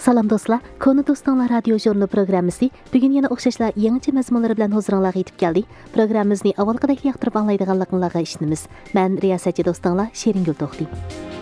Salam dostlar, Konu Dostlar radio jurnalı programmasi bugun yana o'xshashlar yangicha mazmunlar bilan huzuringizga yetib keldik. Programmamizni avvalgidek yoqtirib anglaydiganliklaringizga ishonamiz. Men riyosatchi do'stinglar Sheringul To'xti.